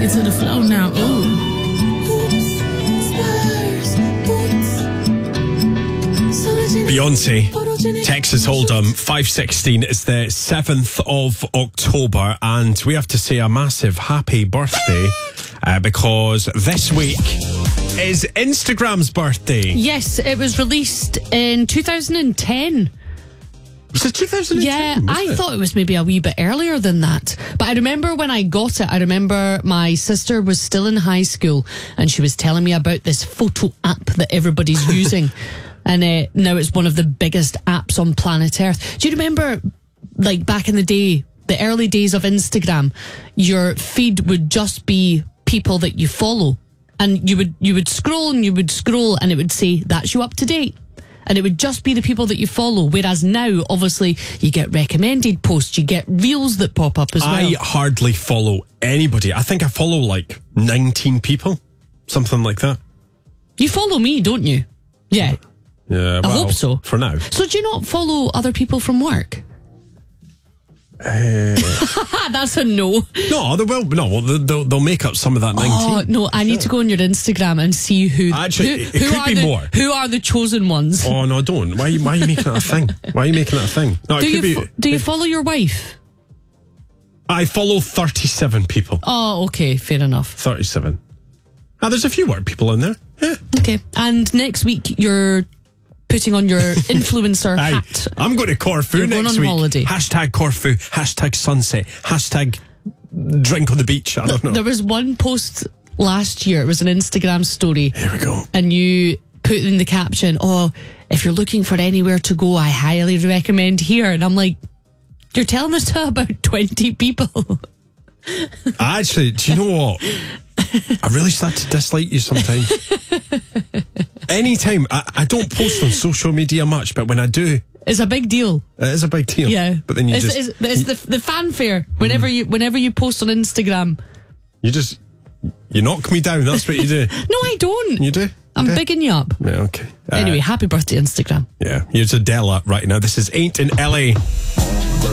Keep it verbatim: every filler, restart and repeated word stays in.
It's in the flow now. Ooh. Beyonce, Texas Hold'em, five sixteen. It's the seventh of October, and we have to say a massive happy birthday uh, because this week is Instagram's birthday. Yes, it was released in two thousand ten. Was it two thousand ten? Yeah, I it? thought it was maybe a wee bit earlier than that. But I remember when I got it, I remember my sister was still in high school and she was telling me about this photo app that everybody's using. And uh, now it's one of the biggest apps on planet Earth. Do you remember, like, back in the day, the early days of Instagram, your feed would just be people that you follow. And you would you would scroll and you would scroll and it would say, that's you up to date. And it would just be the people that you follow. Whereas now, obviously, you get recommended posts, you get reels that pop up as well. I hardly follow anybody. I think I follow like nineteen people, something like that. You follow me, don't you? Yeah. Yeah, well, I hope so. For now. So do you not follow other people from work? Uh, That's a no. no, they will. No, they'll, they'll make up some of that nineteen. Oh no, I need to go on your Instagram and see who. Actually, who, it who could are be the, more. Who are the chosen ones? Oh no, don't. Why? Why are you making it a thing? Why are you making it a thing? No, it do could you be. fo- do you follow your wife? I follow thirty-seven people. Oh, okay, fair enough. Thirty-seven. Ah, there's a few work people in there. Yeah. Okay, and next week you're putting on your influencer Aye, hat. I'm going to Corfu You're next going on week. holiday. Hashtag Corfu. Hashtag sunset. Hashtag drink on the beach. I don't know. There was one post last year. It was an Instagram story. Here we go. And you put in the caption, "Oh, if you're looking for anywhere to go, I highly recommend here." And I'm like, you're telling this to about twenty people. Actually, do you know what? I really start to dislike you sometimes. Anytime. I, I don't post on social media much, but when I do, It's a big deal. it is a big deal. Yeah, But then you it's, just it's, it's the the fanfare whenever you whenever you post on Instagram. you just you knock me down. That's what you do. No, I don't. You do. I'm Okay. bigging you up. Yeah, okay. Uh, Anyway, happy birthday, Instagram. yeah. Here's Adela right now. This is Ain't in L A.